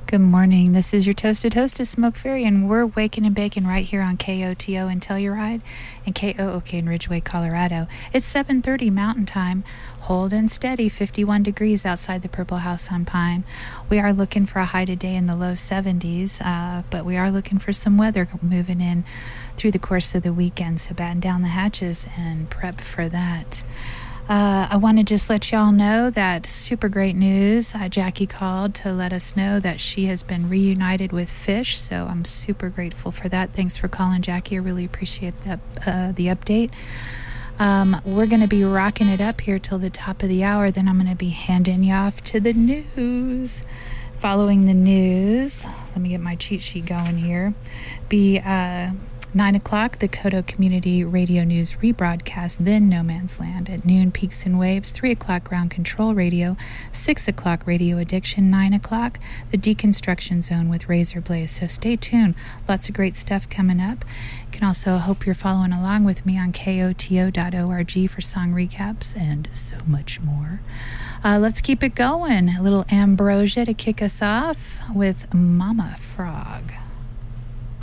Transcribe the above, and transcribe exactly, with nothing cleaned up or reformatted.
Good morning. This is your Toasted Hostess, Smoke Fairy, and we're waking and baking right here on K O T O in Telluride and K O O K in Ridgeway, Colorado. It's seven thirty Mountain Time. Hold and steady, fifty-one degrees outside the Purple House on Pine. We are looking for a high today in the low seventies, uh, but we are looking for some weather moving in through the course of the weekend, so batten down the hatches and prep for that. Uh, I want to just let y'all know that super great news. Uh, Jackie called to let us know that she has been reunited with Fish, so I'm super grateful for that. Thanks for calling, Jackie. I really appreciate that, uh, the update. Um, we're going to be rocking it up here till the top of the hour. Then I'm going to be handing you off to the news. Following the news, let me get my cheat sheet going here. Be... Uh, nine o'clock, the Kodo Community Radio News rebroadcast, then No Man's Land. At noon, Peaks and Waves. three o'clock, Ground Control Radio. six o'clock, Radio Addiction. nine o'clock, the Deconstruction Zone with Razor Blaze. So stay tuned. Lots of great stuff coming up. You can also hope you're following along with me on K O T O dot org for song recaps and so much more. Uh, let's keep it going. A little Ambrosia to kick us off with Mama Frog.